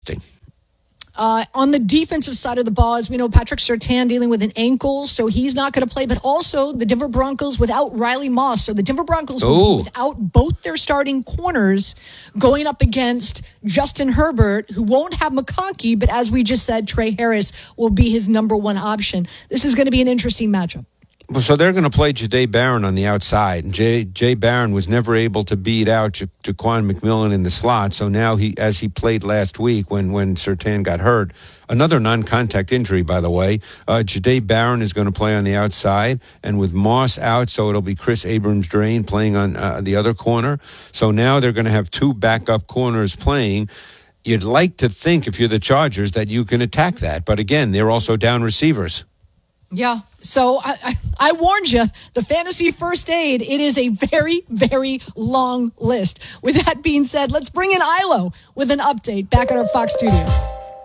On the defensive side of the ball, as we know, Patrick Surtain dealing with an ankle, so he's not going to play. But also the Denver Broncos without Riley Moss. So the Denver Broncos will be without both their starting corners going up against Justin Herbert, who won't have McConkey. But as we just said, Trey Harris will be his number one option. This is going to be an interesting matchup. So they're going to play Jahdae Barron on the outside. Jay Barron was never able to beat out Jaquan McMillan in the slot. So now as he played last week when Surtain got hurt, another non-contact injury, by the way, Jahdae Barron is going to play on the outside. And with Moss out, so it'll be Chris Abrams-Draine playing on the other corner. So now they're going to have two backup corners playing. You'd like to think, if you're the Chargers, that you can attack that. But again, they're also down receivers. Yeah. So I warned you, the fantasy first aid, it is a very, very long list. With that being said, let's bring in Ilo with an update back at our Fox studios.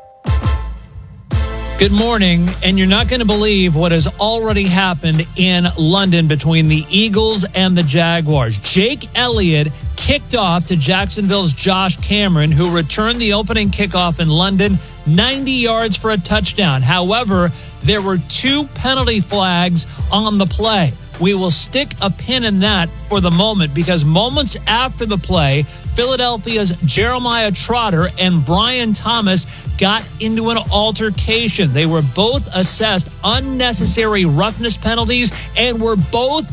Good morning, and you're not going to believe what has already happened in London between the Eagles and the Jaguars. Jake Elliott kicked off to Jacksonville's Josh Cameron, who returned the opening kickoff in London, 90 yards for a touchdown. However, there were two penalty flags on the play. We will stick a pin in that for the moment because moments after the play, Philadelphia's Jeremiah Trotter and Brian Thomas got into an altercation. They were both assessed unnecessary roughness penalties and were both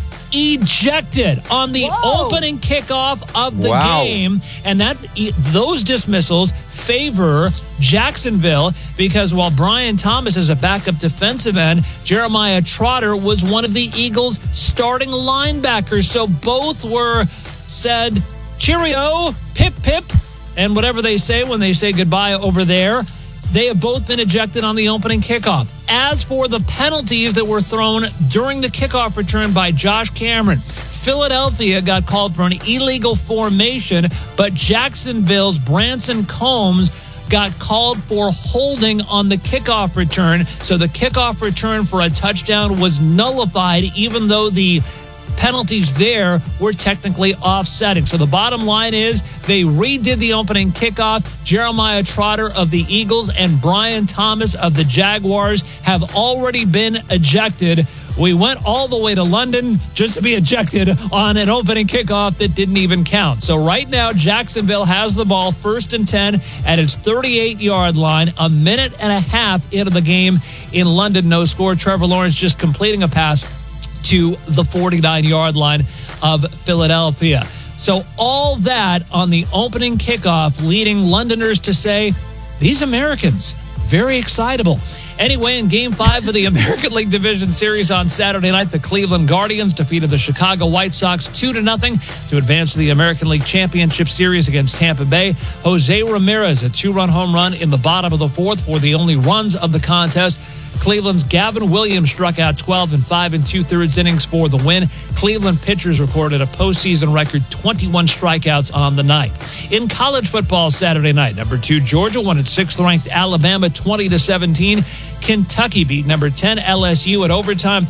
ejected on the opening kickoff of the game. And those dismissals favor Jacksonville because while Brian Thomas is a backup defensive end, Jeremiah Trotter was one of the Eagles' starting linebackers. So both were said, cheerio, pip, pip, and whatever they say when they say goodbye over there. They have both been ejected on the opening kickoff. As for the penalties that were thrown during the kickoff return by Josh Cameron, Philadelphia got called for an illegal formation, but Jacksonville's Branson Combs got called for holding on the kickoff return. So the kickoff return for a touchdown was nullified, even though the penalties there were technically offsetting. So the bottom line is they redid the opening kickoff. Jeremiah Trotter of the Eagles and Brian Thomas of the Jaguars have already been ejected. We went all the way to London just to be ejected on an opening kickoff that didn't even count. So right now, Jacksonville has the ball 1st and 10 at its 38-yard line, a minute and a half into the game in London. No score. Trevor Lawrence just completing a pass to the 49-yard line of Philadelphia. So all that on the opening kickoff, leading Londoners to say, these Americans, very excitable. Anyway, in Game 5 of the American League Division Series on Saturday night, the Cleveland Guardians defeated the Chicago White Sox 2-0 to advance to the American League Championship Series against Tampa Bay. Jose Ramirez, a 2-run home run in the bottom of the fourth for the only runs of the contest. Cleveland's Gavin Williams struck out 12 and 5 2/3 innings for the win. Cleveland pitchers recorded a postseason record 21 strikeouts on the night. In college football Saturday night, number 2 Georgia won its 6th-ranked Alabama 20-17. Kentucky beat number 10 LSU at overtime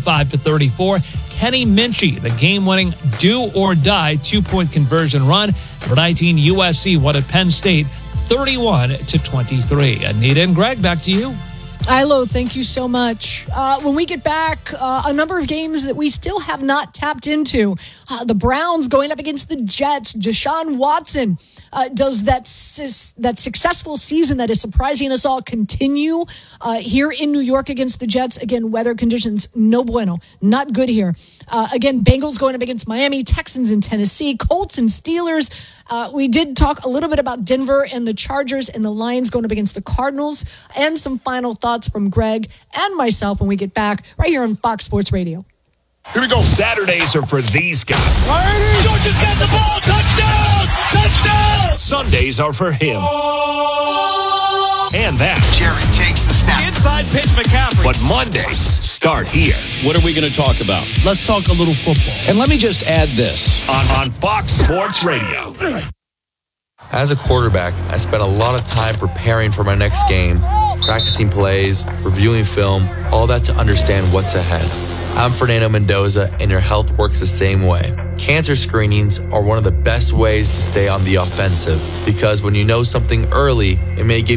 35-34. Kenny Minchie, the game-winning do-or-die 2-point conversion run. Number 19 USC won at Penn State 31-23. Anita and Greg, back to you. Ilo, thank you so much. When we get back, a number of games that we still have not tapped into. The Browns going up against the Jets. Deshaun Watson, does that successful season that is surprising us all continue here in New York against the Jets? Again, weather conditions, no bueno. Not good here. Again, Bengals going up against Miami, Texans and Tennessee, Colts and Steelers. We did talk a little bit about Denver and the Chargers and the Lions going up against the Cardinals, and some final thoughts from Greg and myself when we get back right here on Fox Sports Radio. Here we go. Saturdays are for these guys. Georgia's got the ball. Touchdown! Touchdown! Sundays are for him. And that. Jerry takes the snap. Inside pitch, McCaffrey. But Mondays start here. What are we going to talk about? Let's talk a little football. And let me just add this. On Fox Sports Radio. As a quarterback, I spent a lot of time preparing for my next game, practicing plays, reviewing film, all that to understand what's ahead. I'm Fernando Mendoza, and your health works the same way. Cancer screenings are one of the best ways to stay on the offensive because when you know something early, it may give